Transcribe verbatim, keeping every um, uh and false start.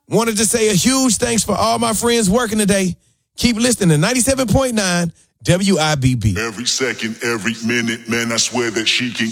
Wanted to say a huge thanks for all my friends working today. Keep listening to ninety-seven point nine W I B B. Every second, every minute, man, I swear that she can